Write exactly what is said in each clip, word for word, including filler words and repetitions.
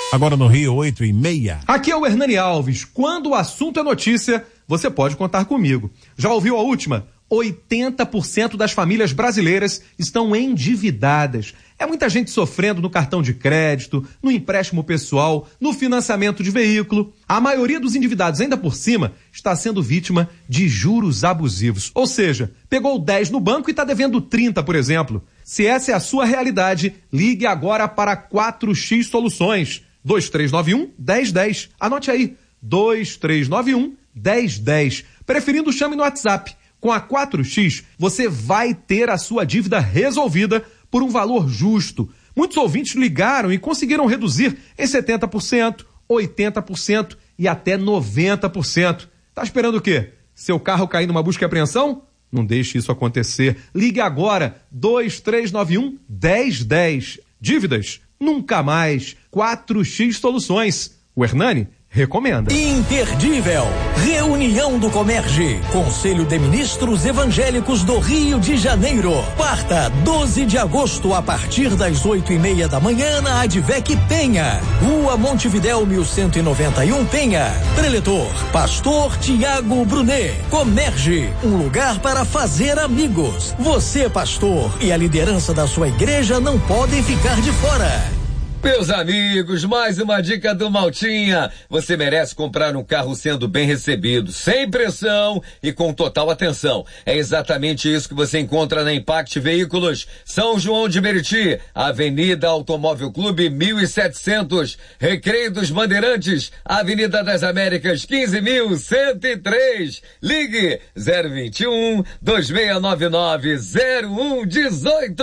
Agora no Rio, oito e meia. Aqui é o Hernani Alves. Quando o assunto é notícia, você pode contar comigo. Já ouviu a última? oitenta por cento das famílias brasileiras estão endividadas. É muita gente sofrendo no cartão de crédito, no empréstimo pessoal, no financiamento de veículo. A maioria dos endividados, ainda por cima, está sendo vítima de juros abusivos. Ou seja, pegou dez no banco e está devendo trinta, por exemplo. Se essa é a sua realidade, ligue agora para quatro X Soluções. dois três nove um, um zero um zero. Anote aí, dois três nove um, um zero um zero. Preferindo, chame no WhatsApp. Com a quatro X, você vai ter a sua dívida resolvida por um valor justo. Muitos ouvintes ligaram e conseguiram reduzir em setenta por cento, oitenta por cento e até noventa por cento. Tá esperando o quê? Seu carro cair numa busca e apreensão? Não deixe isso acontecer. Ligue agora, dois três nove um, um zero um zero. Dívidas? Nunca mais. quatro X Soluções. O Hernani recomenda. Imperdível. Reunião do Comerge. Conselho de Ministros Evangélicos do Rio de Janeiro. Quarta, doze de agosto, a partir das oito e meia da manhã, na Advec Penha. Rua Montevidéu, mil cento e noventa e um, Penha. Preletor, Pastor Tiago Brunet. Comerge, um lugar para fazer amigos. Você, pastor, e a liderança da sua igreja não podem ficar de fora. Meus amigos, mais uma dica do Maltinha. Você merece comprar um carro sendo bem recebido, sem pressão e com total atenção. É exatamente isso que você encontra na Impact Veículos, São João de Meriti, Avenida Automóvel Clube mil e setecentos, Recreio dos Bandeirantes, Avenida das Américas quinze mil cento e três. Ligue zero vinte e um, dois seis nove nove, zero um dezoito.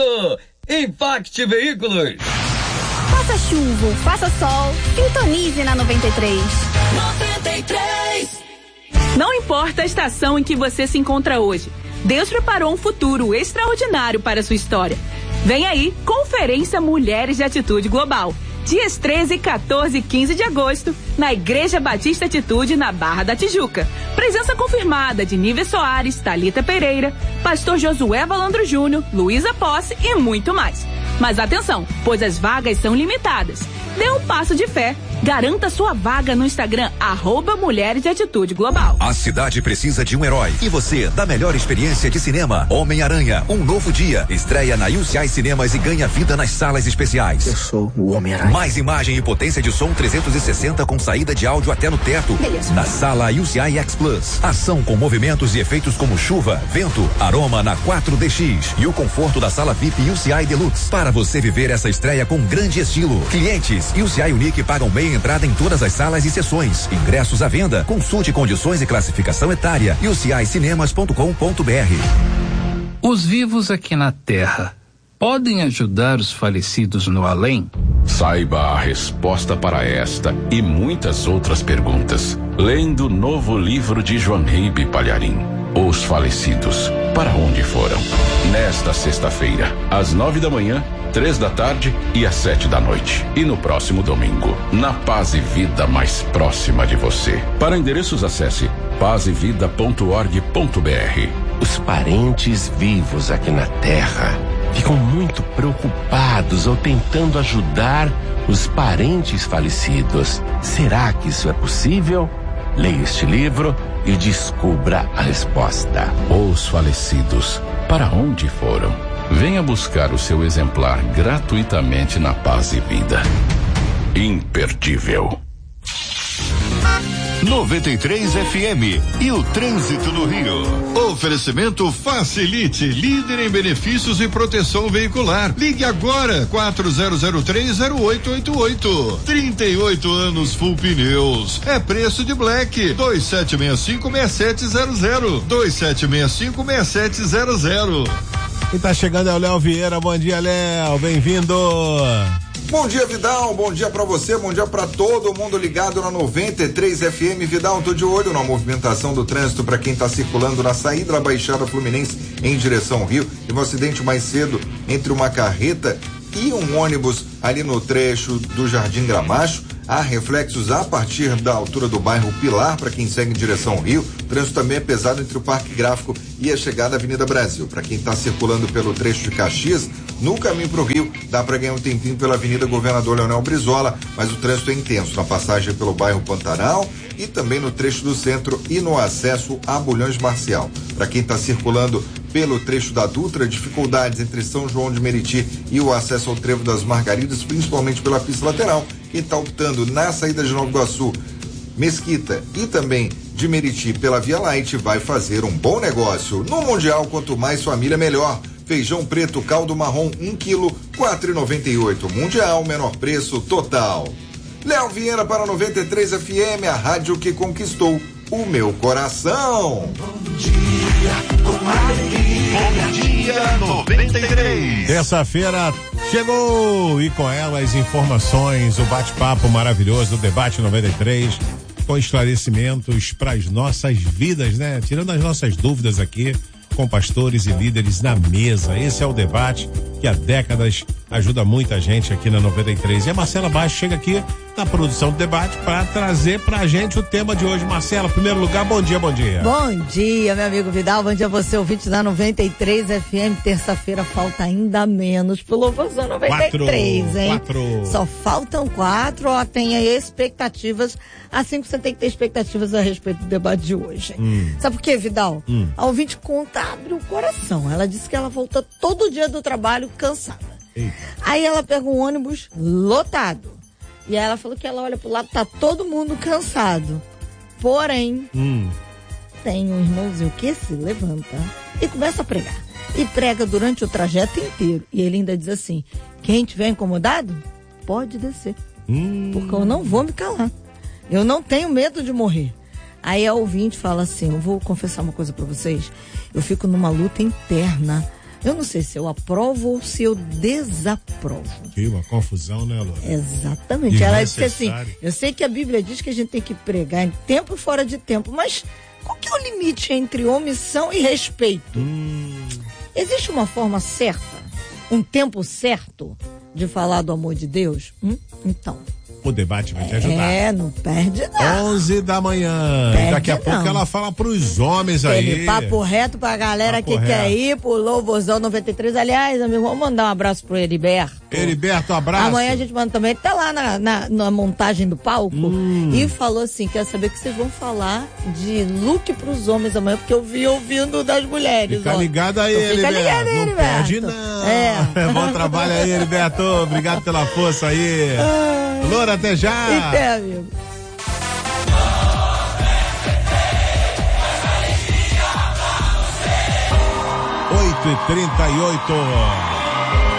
Impact Veículos. Faça chuva, faça sol, sintonize na noventa e três. noventa e três. Não importa a estação em que você se encontra hoje, Deus preparou um futuro extraordinário para a sua história. Vem aí, Conferência Mulheres de Atitude Global. Dias treze, quatorze e quinze de agosto, na Igreja Batista Atitude, na Barra da Tijuca. Presença confirmada de Nível Soares, Thalita Pereira, Pastor Josué Valandro Júnior, Luísa Posse e muito mais. Mas atenção, pois as vagas são limitadas. Dê um passo de fé. Garanta sua vaga no Instagram, arroba Mulheres de Atitude Global. A cidade precisa de um herói. E você, da melhor experiência de cinema. Homem-Aranha, um novo dia. Estreia na U C I Cinemas e ganha vida nas salas especiais. Eu sou o Homem-Aranha. Mais imagem e potência de som trezentos e sessenta com saída de áudio até no teto. Beleza. Na sala U C I X Plus. Ação com movimentos e efeitos como chuva, vento, aroma na quatro D X. E o conforto da sala V I P U C I Deluxe. Para você viver essa estreia com grande estilo. Clientes U C I Unique pagam meia entrada em todas as salas e sessões. Ingressos à venda. Consulte condições e classificação etária. u c i cinemas ponto com ponto b r. Os vivos aqui na Terra podem ajudar os falecidos no além? Saiba a resposta para esta e muitas outras perguntas lendo o novo livro de Joanribe Palharim, Os Falecidos, para onde foram? Nesta sexta-feira, às nove da manhã, três da tarde e às sete da noite. E no próximo domingo, na Paz e Vida mais próxima de você. Para endereços, acesse paz e vida ponto org ponto b r. Os parentes vivos aqui na Terra ficam muito preocupados ou tentando ajudar os parentes falecidos. Será que isso é possível? Leia este livro e descubra a resposta. Os Falecidos, para onde foram? Venha buscar o seu exemplar gratuitamente na Paz e Vida. Imperdível. noventa e três F M e o trânsito no Rio. Oferecimento Facilite, líder em benefícios e proteção veicular. Ligue agora, quatro zero zero três zero oito oito oito. trinta e oito anos Full Pneus. É preço de Black. dois sete seis cinco seis sete zero zero. dois sete seis cinco seis sete zero zero. Quem tá chegando é o Léo Vieira. Bom dia, Léo. Bem-vindo. Bom dia, Vidal, bom dia pra você, bom dia pra todo mundo ligado na noventa e três F M. Vidal, tô de olho na movimentação do trânsito para quem tá circulando na saída da Baixada Fluminense em direção ao Rio. Teve um acidente mais cedo entre uma carreta e um ônibus ali no trecho do Jardim Gramacho. Há reflexos a partir da altura do bairro Pilar para quem segue em direção ao Rio. O trânsito também é pesado entre o Parque Gráfico e a chegada à Avenida Brasil. Para quem está circulando pelo trecho de Caxias, no caminho pro Rio. Dá para ganhar um tempinho pela Avenida Governador Leonel Brizola, mas o trânsito é intenso na passagem pelo bairro Pantanal e também no trecho do centro e no acesso a Bulhões Marcial. Para quem está circulando pelo trecho da Dutra, dificuldades entre São João de Meriti e o acesso ao Trevo das Margaridas, principalmente pela pista lateral. Quem está optando na saída de Nova Iguaçu, Mesquita e também de Meriti pela Via Light vai fazer um bom negócio. No Mundial, quanto mais família, melhor. Feijão preto, caldo marrom, um quilo, quatro reais e noventa e oito. Mundial, menor preço total. Léo Vieira para noventa e três F M, a rádio que conquistou o meu coração. Bom dia, com alegria. Bom dia, noventa e três. Terça-feira chegou e com ela as informações, o bate-papo maravilhoso do Debate noventa e três, com esclarecimentos para as nossas vidas, né? Tirando as nossas dúvidas aqui, com pastores e líderes na mesa. Esse é o debate que há décadas ajuda muita gente aqui na noventa e três. E a Marcela Baixo chega aqui na produção do debate para trazer pra gente o tema de hoje. Marcela, em primeiro lugar, bom dia, bom dia. Bom dia, meu amigo Vidal, bom dia a você, ouvinte da noventa e três F M. Terça-feira falta ainda menos pro Louvorzão noventa e três, quatro, hein? Quatro. Só faltam quatro, ó, tenha expectativas, assim que você tem que ter expectativas a respeito do debate de hoje. Hum. Sabe por quê, Vidal? Hum. A ouvinte conta, abre o coração. Ela disse que ela volta todo dia do trabalho cansada. Eita. Aí ela pega um ônibus lotado. E aí ela falou que ela olha pro lado, tá todo mundo cansado. Porém, hum. tem um irmãozinho que se levanta e começa a pregar. E prega durante o trajeto inteiro. E ele ainda diz assim, quem tiver incomodado, pode descer. Hum. Porque eu não vou me calar. Eu não tenho medo de morrer. Aí a ouvinte fala assim, eu vou confessar uma coisa pra vocês. Eu fico numa luta interna. Eu não sei se eu aprovo ou se eu desaprovo. Que uma confusão, né, Laura? Exatamente. Ela disse assim, eu sei que a Bíblia diz que a gente tem que pregar em tempo e fora de tempo, mas qual que é o limite entre omissão e respeito? Hum. Existe uma forma certa, um tempo certo de falar do amor de Deus? Hum? Então... O debate vai te ajudar. É, não perde não. onze da manhã. Perde Daqui a não. pouco ela fala pros homens aí. Ele papo reto pra galera papo que reto. quer ir pro Louvorzão noventa e três. Aliás, amigo, vamos mandar um abraço pro Heriberto. Heriberto, abraço. Amanhã a gente manda também. Ele tá lá na, na, na montagem do palco hum. e falou assim, quer saber que vocês vão falar de look pros homens amanhã, porque eu vi ouvindo das mulheres. Fica ó. ligado aí, então, Heriberto. Fica ligado aí, não Heriberto. Perde não. É. Bom trabalho aí, Heriberto. Obrigado pela força aí. Ah. Loura, até já. Até, amigo. oito e trinta e oito.